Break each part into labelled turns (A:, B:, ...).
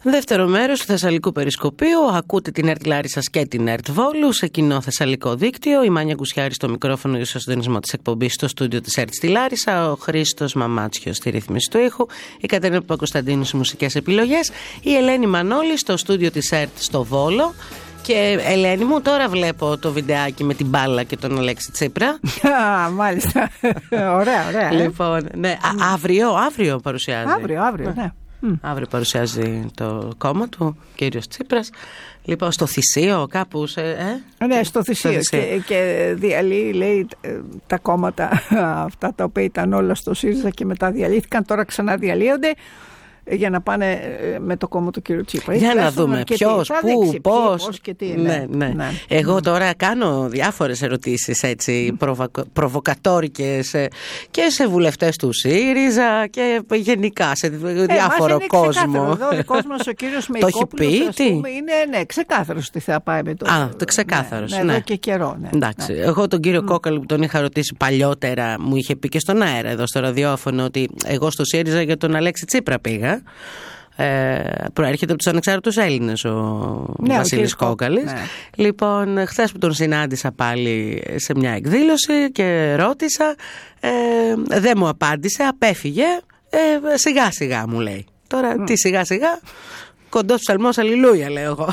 A: Δεύτερο μέρος του Θεσσαλικού Περισκοπείου. Ακούτε την ΕΡΤ Λάρισσας και την ΕΡΤ Βόλου σε κοινό θεσσαλικό δίκτυο. Η Μάνια Κουσιάρη στο μικρόφωνο για το συντονισμό της εκπομπής στο στούντιο της ΕΡΤ στη Λάρισα. Ο Χρήστος Μαμάτσιος στη ρύθμιση του ήχου. Η Κατερίνα Παπακοσταντίνου στις μουσικές επιλογές. Η Ελένη Μανώλη στο στούντιο της ΕΡΤ στο Βόλο. Και Ελένη μου, τώρα βλέπω το βιντεάκι με την μπάλα και τον Αλέξη Τσίπρα.
B: Μάλιστα. Ωραία.
A: Λοιπόν, ναι. Αύριο παρουσιάζει.
B: Αύριο, ναι.
A: Αύριο παρουσιάζει το κόμμα του, κύριος Τσίπρας. Λοιπόν, στο Θησίο κάπου
B: Ναι, στο Θησίο. Και διαλύει, λέει, τα κόμματα αυτά τα οποία ήταν όλα στο ΣΥΡΙΖΑ και μετά διαλύθηκαν, τώρα ξαναδιαλύονται για να πάνε με το κόμμα του κύριου Τσίπρα.
A: Για να δούμε ποιος, πού, πώς
B: και τι.
A: Ναι. Εγώ τώρα κάνω διάφορες ερωτήσεις έτσι προβοκατόρικες και σε βουλευτές του ΣΥΡΙΖΑ και γενικά σε διάφορο κόσμο.
B: Εδώ ο δικός μας ο κύριος Μεϊκόπουλος είναι ξεκάθαρος ότι θα πάει με το...
A: το ξεκάθαρος, ναι.
B: Εδώ και καιρό, ναι.
A: Εντάξει, εγώ τον κύριο Κόκαλη που τον είχα ρωτήσει παλιότερα, μου είχε πει και στον αέρα εδώ στο ραδιόφωνο ότι εγώ στο ΣΥΡΙΖΑ για τον Αλέξη Τσίπρα πήγα. Προέρχεται από τους ανεξάρτητους Έλληνες ο Βασίλης Κόκαλης. Ναι. Λοιπόν, χθες που τον συνάντησα πάλι σε μια εκδήλωση και ρώτησα, δεν μου απάντησε, απέφυγε, σιγά σιγά μου λέει. Τώρα τι σιγά σιγά, κοντός ψαλμός αλληλούια λέω εγώ.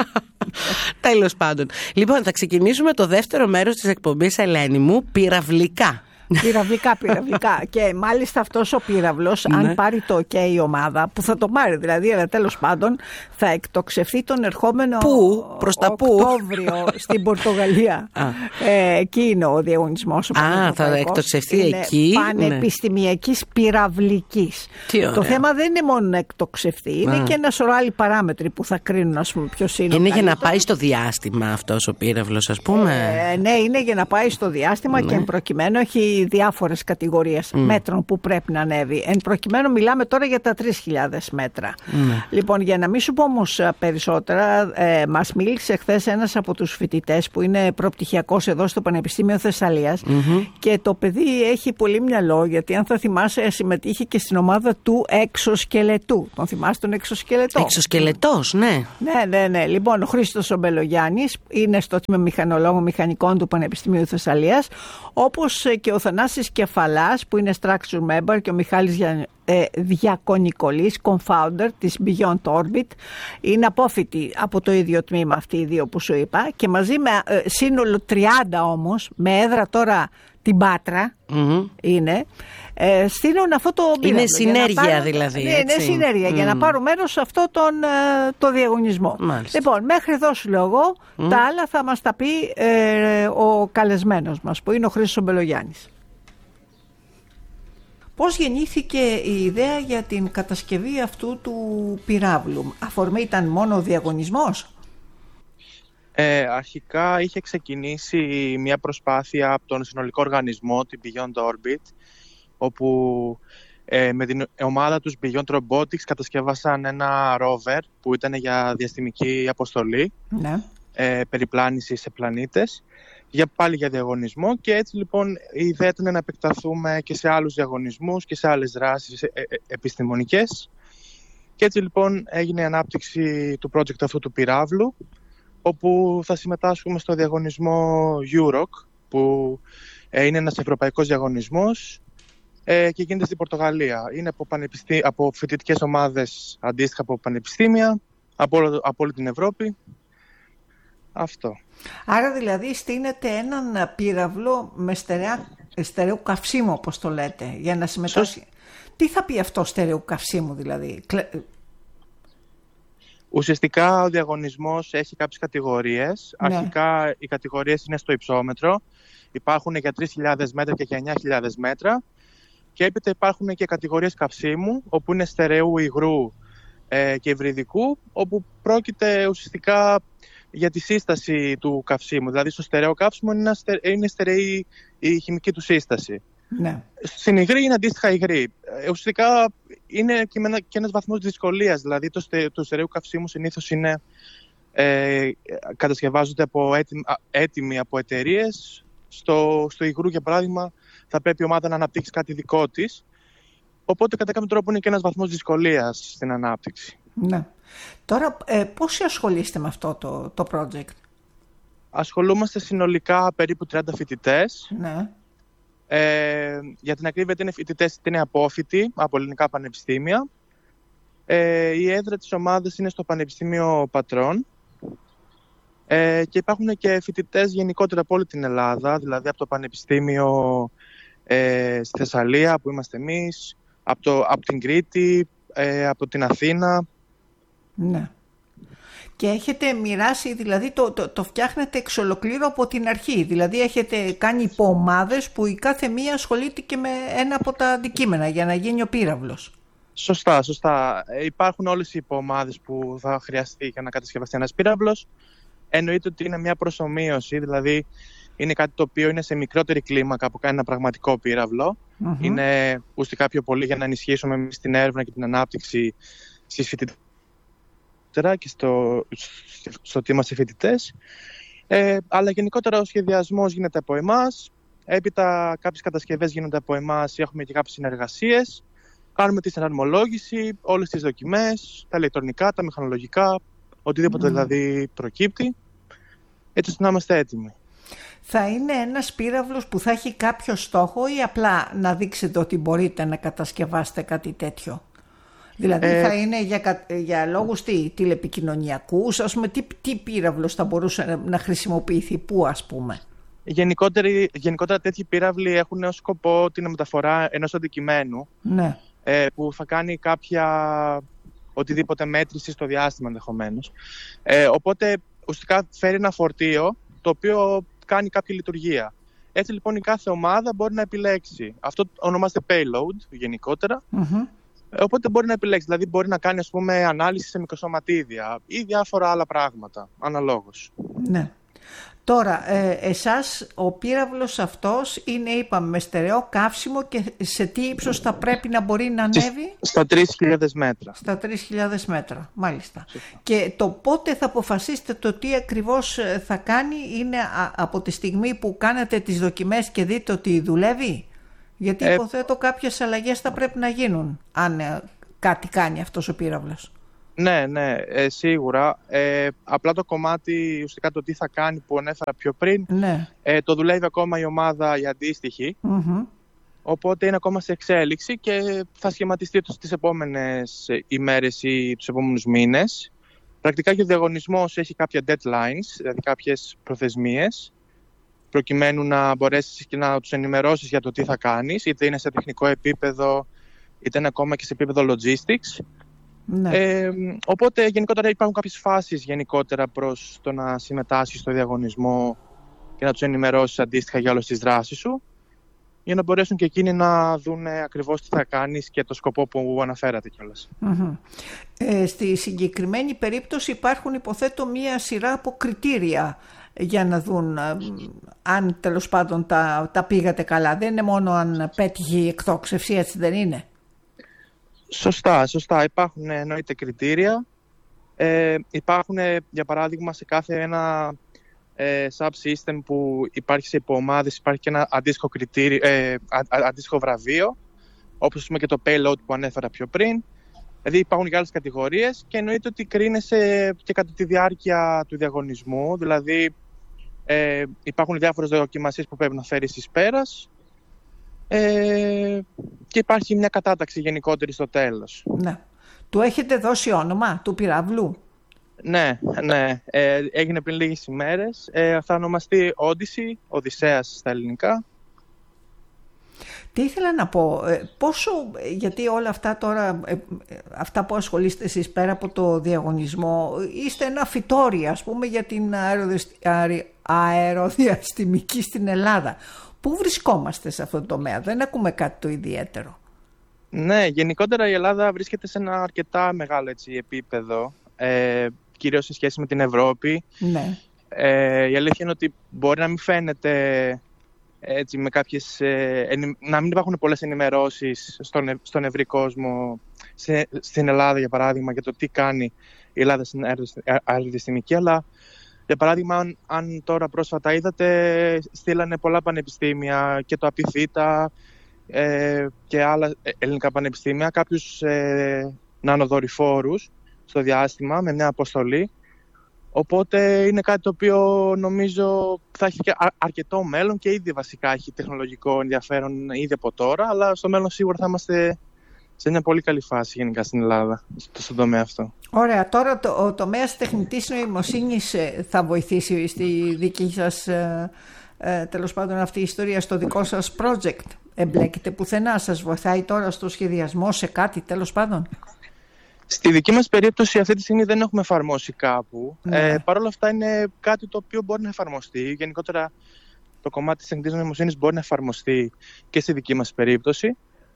A: Τέλος πάντων. Λοιπόν, θα ξεκινήσουμε το δεύτερο μέρος της εκπομπής, Ελένη μου, πυραυλικά.
B: Πυραυλικά. Και μάλιστα αυτός ο πύραυλος, αν πάρει το OK η ομάδα, που θα το πάρει δηλαδή, αλλά τέλος πάντων θα εκτοξευθεί τον ερχόμενο Οκτώβριο στην Πορτογαλία. Εκεί είναι ο διαγωνισμός.
A: Θα εκτοξευθεί εκεί.
B: Πανεπιστημιακής πυραυλικής. Το θέμα δεν είναι μόνο να εκτοξευθεί, είναι και ένα σωρό άλλοι παράμετροι που θα κρίνουν, ας πούμε, ποιος είναι.
A: Είναι για να πάει στο διάστημα αυτός ο πύραυλος, ας πούμε.
B: Ναι, είναι για να πάει στο διάστημα και εν προκειμένου έχει διάφορες κατηγορίες μέτρων που πρέπει να ανέβει. Εν προκειμένου μιλάμε τώρα για τα 3.000 μέτρα. Λοιπόν, για να μην σου πω όμως περισσότερα, μας μίλησε χθες ένας από τους φοιτητές που είναι προπτυχιακός εδώ στο Πανεπιστήμιο Θεσσαλίας και το παιδί έχει πολύ μυαλό, γιατί αν θα θυμάσαι συμμετείχε και στην ομάδα του εξωσκελετού. Τον θυμάσαι τον εξωσκελετό?
A: Εξωσκελετός, ναι.
B: Ναι. Λοιπόν, ο Χρήστος Ομπελογιάννης είναι στο τμήμα μηχανολόγων μηχανικών του Πανεπιστημίου Θεσσαλίας, όπως και ο Θανάσης Κεφαλάς που είναι structure member και ο Μιχάλης Διακονικολής, confounder της Beyond Orbit. Είναι απόφοιτοι από το ίδιο τμήμα αυτοί οι δύο που σου είπα και μαζί με σύνολο 30 όμως, με έδρα τώρα την Πάτρα είναι, στείλουν αυτό το πύραυλο.
A: Είναι συνέργεια δηλαδή.
B: Ναι, είναι συνέργεια για να πάρουν μέρος σε αυτό το διαγωνισμό.
A: Μάλιστα.
B: Λοιπόν, μέχρι εδώ σου λέω εγώ, τα άλλα θα μας τα πει ο καλεσμένος μας που είναι ο Χρήστος Ομπελογιάννης. Πώς γεννήθηκε η ιδέα για την κατασκευή αυτού του πυράβλου? Αφορμή ήταν μόνο ο διαγωνισμός?
C: Αρχικά είχε ξεκινήσει μια προσπάθεια από τον συνολικό οργανισμό, την Beyond Orbit, όπου με την ομάδα τους Beyond Robotics κατασκεύασαν ένα rover που ήταν για διαστημική αποστολή, περιπλάνηση σε πλανήτες, πάλι για διαγωνισμό, και έτσι λοιπόν η ιδέα ήταν να επεκταθούμε και σε άλλους διαγωνισμούς και σε άλλες δράσεις επιστημονικές, και έτσι λοιπόν έγινε η ανάπτυξη του project αυτού του πυράβλου, όπου θα συμμετάσχουμε στο διαγωνισμό EUROC, που είναι ένας ευρωπαϊκός διαγωνισμός και γίνεται στην Πορτογαλία. Είναι από φοιτητικές ομάδες αντίστοιχα από πανεπιστήμια, από όλη την Ευρώπη. Αυτό.
B: Άρα δηλαδή στείνεται έναν πύραυλο με στερεού καυσίμου, όπως το λέτε, για να συμμετάσχει. Τι θα πει αυτό στερεού καυσίμου δηλαδή?
C: Ουσιαστικά ο διαγωνισμός έχει κάποιες κατηγορίες. Ναι. Αρχικά οι κατηγορίες είναι στο υψόμετρο. Υπάρχουν για 3.000 μέτρα και για 9.000 μέτρα. Και έπειτα υπάρχουν και κατηγορίες καυσίμου, όπου είναι στερεού υγρού και υβριδικού, πρόκειται ουσιαστικά για τη σύσταση του καυσίμου. Δηλαδή στο στερεό καύσιμο είναι στερεή η χημική του σύσταση. Ναι. Στην υγρή είναι αντίστοιχα υγρή. Ουσιαστικά είναι και ένας βαθμός δυσκολίας. Δηλαδή το στερεού καυσίμου συνήθως είναι, κατασκευάζονται έτοιμοι από εταιρείες. Στο υγρού, για παράδειγμα, θα πρέπει η ομάδα να αναπτύξει κάτι δικό της. Οπότε κατά κάποιο τρόπο είναι και ένας βαθμός δυσκολίας στην ανάπτυξη.
B: Ναι. Τώρα πόσοι ασχολείστε με αυτό το project?
C: Ασχολούμαστε συνολικά περίπου 30 φοιτητές.
B: Ναι.
C: Για την ακρίβεια είναι φοιτητές, είναι απόφοιτοι από ελληνικά πανεπιστήμια. Η έδρα της ομάδας είναι στο Πανεπιστήμιο Πατρών. Και υπάρχουν και φοιτητές γενικότερα από όλη την Ελλάδα, δηλαδή από το Πανεπιστήμιο στη Θεσσαλία που είμαστε εμείς, από την Κρήτη, από την Αθήνα.
B: Ναι. Και έχετε μοιράσει, δηλαδή το φτιάχνετε εξ ολοκλήρου από την αρχή. Δηλαδή έχετε κάνει υποομάδες που η κάθε μία ασχολείται και με ένα από τα αντικείμενα για να γίνει ο πύραυλος.
C: Σωστά. Υπάρχουν όλες οι υποομάδες που θα χρειαστεί για να κατασκευαστεί ένας πύραυλος. Εννοείται ότι είναι μια προσομοίωση, δηλαδή είναι κάτι το οποίο είναι σε μικρότερη κλίμακα που κάνει ένα πραγματικό πύραυλο. Mm-hmm. Είναι ουσιαστικά πιο πολύ για να ενισχύσουμε εμείς την έρευνα και την ανάπτυξη στις φοιτητές και στο τι είμαστε φοιτητές. Αλλά γενικότερα ο σχεδιασμός γίνεται από εμάς. Έπειτα κάποιες κατασκευές γίνονται από εμάς, έχουμε και κάποιες συνεργασίες. Κάνουμε τη συναρμολόγηση, όλες τις δοκιμές, τα ηλεκτρονικά, τα μηχανολογικά, οτιδήποτε δηλαδή προκύπτει, έτσι ώστε να είμαστε έτοιμοι.
B: Θα είναι ένας πύραυλος που θα έχει κάποιο στόχο ή απλά να δείξετε ότι μπορείτε να κατασκευάσετε κάτι τέτοιο? Δηλαδή θα είναι για λόγους τηλεπικοινωνιακούς, ας πούμε, τι πύραυλος θα μπορούσε να χρησιμοποιηθεί, πού ας πούμε?
C: Γενικότερα τέτοιοι πύραυλοι έχουν ως σκοπό την μεταφορά ενός αντικειμένου, ναι, που θα κάνει κάποια οτιδήποτε μέτρηση στο διάστημα ενδεχομένως. Οπότε ουσιαστικά φέρει ένα φορτίο το οποίο κάνει κάποια λειτουργία. Έτσι λοιπόν η κάθε ομάδα μπορεί να επιλέξει. Αυτό ονομάζεται payload γενικότερα. Mm-hmm. Οπότε μπορεί να επιλέξει. Δηλαδή μπορεί να κάνει, ας πούμε, ανάλυση σε μικροσωματίδια ή διάφορα άλλα πράγματα αναλόγως. Ναι.
B: Τώρα, εσάς ο πύραυλος αυτός είναι, είπαμε, με στερεό καύσιμο και σε τι ύψος θα πρέπει να μπορεί να ανέβει?
C: Στα 3.000 μέτρα.
B: Στα 3.000 μέτρα, μάλιστα. Και το πότε θα αποφασίσετε το τι ακριβώς θα κάνει είναι από τη στιγμή που κάνετε τις δοκιμές και δείτε ότι δουλεύει? Γιατί υποθέτω κάποιες αλλαγές θα πρέπει να γίνουν αν κάτι κάνει αυτός ο πύραυλος.
C: Ναι, σίγουρα. Απλά το κομμάτι, ουσιαστικά το τι θα κάνει που ανέφερα πιο πριν, ναι, το δουλεύει ακόμα η ομάδα η αντίστοιχη. Mm-hmm. Οπότε είναι ακόμα σε εξέλιξη και θα σχηματιστεί τις επόμενες ημέρες ή τους επόμενους μήνες. Πρακτικά και ο διαγωνισμός έχει κάποια deadlines, δηλαδή κάποιες προθεσμίες, προκειμένου να μπορέσεις και να τους ενημερώσεις για το τι θα κάνεις, είτε είναι σε τεχνικό επίπεδο, είτε είναι ακόμα και σε επίπεδο logistics. Ναι. Οπότε γενικότερα υπάρχουν κάποιες φάσεις γενικότερα προς το να συμμετάσχεις στο διαγωνισμό και να τους ενημερώσεις αντίστοιχα για όλες τις δράσεις σου, για να μπορέσουν και εκείνοι να δουν ακριβώς τι θα κάνεις και το σκοπό που αναφέρατε κιόλας. Mm-hmm.
B: Στη συγκεκριμένη περίπτωση υπάρχουν, υποθέτω, μία σειρά από κριτήρια για να δουν αν τέλος πάντων τα πήγατε καλά. Δεν είναι μόνο αν πέτυχε η εκτόξευση, έτσι δεν είναι?
C: Σωστά. Υπάρχουν εννοείται κριτήρια. Υπάρχουν, για παράδειγμα, σε κάθε ένα subsystem που υπάρχει σε υποομάδες, υπάρχει και ένα αντίστοιχο βραβείο, όπως και το payload που ανέφερα πιο πριν. Δηλαδή υπάρχουν και άλλες κατηγορίες και εννοείται ότι κρίνεσαι και κατά τη διάρκεια του διαγωνισμού. Δηλαδή υπάρχουν διάφορες δοκιμασίες που πρέπει να φέρεις εις πέρας. Και υπάρχει μια κατάταξη γενικότερη στο τέλος.
B: Ναι. Του έχετε δώσει όνομα του πυράβλου?
C: Ναι. Έγινε πριν λίγες ημέρες. Θα ονομαστεί Odyssey, Οδυσσέας στα ελληνικά.
B: Τι ήθελα να πω, γιατί όλα αυτά τώρα, αυτά που ασχολείστε εσείς πέρα από το διαγωνισμό, είστε ένα φυτόρι, ας πούμε, για την αεροδιαστημική στην Ελλάδα. Πού βρισκόμαστε σε αυτό το τομέα? Δεν ακούμε κάτι το ιδιαίτερο.
C: Ναι, γενικότερα η Ελλάδα βρίσκεται σε ένα αρκετά μεγάλο επίπεδο, κυρίως σε σχέση με την Ευρώπη. Ναι. Η αλήθεια είναι ότι μπορεί να μην φαίνεται έτσι, με κάποιες, να μην υπάρχουν πολλές ενημερώσεις στον ευρύ κόσμο, στην Ελλάδα για παράδειγμα, για το τι κάνει η Ελλάδα στην αεροδιαστημική, αλλά για παράδειγμα, αν τώρα πρόσφατα είδατε, στείλανε πολλά πανεπιστήμια και το Απιθύτα και άλλα ελληνικά πανεπιστήμια κάποιους νανοδορυφόρους, στο διάστημα με μια αποστολή. Οπότε είναι κάτι το οποίο νομίζω θα έχει και αρκετό μέλλον και ήδη βασικά έχει τεχνολογικό ενδιαφέρον ήδη από τώρα, αλλά στο μέλλον σίγουρα θα είμαστε σε μια πολύ καλή φάση γενικά στην Ελλάδα, στον τομέα αυτό.
B: Ωραία. Τώρα ο τομέας τεχνητής νοημοσύνης θα βοηθήσει στη δική σας, τέλος πάντων, αυτή η ιστορία, στο δικό σας project? Εμπλέκεται πουθενά? Σας βοηθάει τώρα στο σχεδιασμό, σε κάτι, τέλος πάντων?
C: Στη δική μας περίπτωση αυτή τη στιγμή δεν έχουμε εφαρμόσει κάπου. Παρ' όλα αυτά είναι κάτι το οποίο μπορεί να εφαρμοστεί. Γενικότερα το κομμάτι της τεχνητής νοημοσύνης μπορεί να εφαρμοστεί και στη δική μας περίπτωση.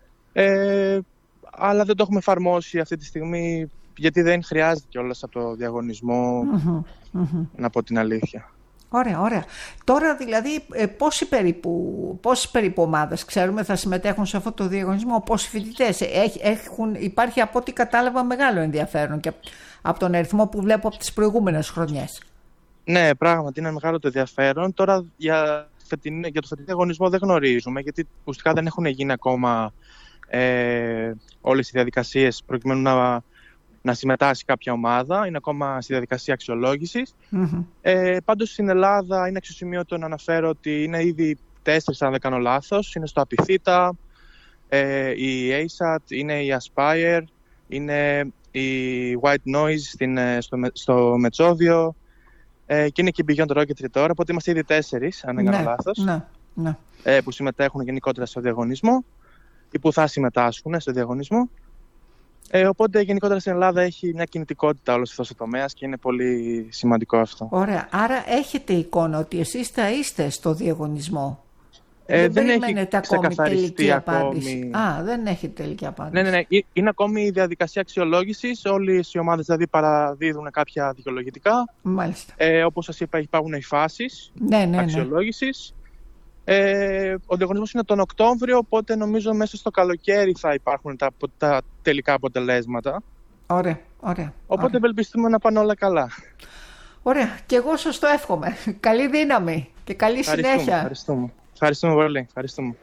C: Αλλά δεν το έχουμε εφαρμόσει αυτή τη στιγμή, γιατί δεν χρειάζεται κιόλας από το διαγωνισμό, να πω την αλήθεια.
B: Ωραία, ωραία. Τώρα δηλαδή πόσες περίπου ομάδες ξέρουμε θα συμμετέχουν σε αυτό το διαγωνισμό, πόσοι φοιτητές? Υπάρχει από ό,τι κατάλαβα μεγάλο ενδιαφέρον και από τον αριθμό που βλέπω από τις προηγούμενες χρονιές.
C: Ναι, πράγματι είναι μεγάλο το ενδιαφέρον. Τώρα για το φετινό διαγωνισμό δεν γνωρίζουμε, γιατί ουσιαστικά δεν έχουν γίνει ακόμα όλες οι διαδικασίες προκειμένου να συμμετάσχει κάποια ομάδα. Είναι ακόμα στη διαδικασία αξιολόγησης. Πάντως στην Ελλάδα είναι αξιοσημείωτο να αναφέρω ότι είναι ήδη 4, αν δεν κάνω λάθος. Είναι στο Απιθύτα, η ASAT, είναι η Aspire, είναι η White Noise στο Μετσόβιο και είναι και η Beyond Rocketry τώρα. Οπότε είμαστε ήδη 4, αν δεν κάνω λάθος, που συμμετέχουν γενικότερα στο διαγωνισμό ή που θα συμμετάσχουν στο διαγωνισμό. Οπότε γενικότερα στην Ελλάδα έχει μια κινητικότητα όλος αυτός ο τομέας και είναι πολύ σημαντικό αυτό.
B: Ωραία. Άρα έχετε εικόνα ότι εσείς θα είστε στο διαγωνισμό?
C: Δεν περιμένετε ακόμη τελική απάντηση?
B: Δεν έχει τελική απάντηση.
C: Ναι. Είναι ακόμη η διαδικασία αξιολόγησης. Όλες οι ομάδες δηλαδή παραδίδουν κάποια δικαιολογητικά.
B: Μάλιστα.
C: Όπως σας είπα, υπάρχουν οι φάσεις αξιολόγησης. Ο διαγωνισμός είναι τον Οκτώβριο, οπότε νομίζω μέσα στο καλοκαίρι θα υπάρχουν τα τελικά αποτελέσματα.
B: Ωραία.
C: Οπότε ευελπιστούμε να πάνε όλα καλά.
B: Ωραία. Και εγώ σας το εύχομαι. Καλή δύναμη και καλή συνέχεια.
C: Ευχαριστούμε πολύ.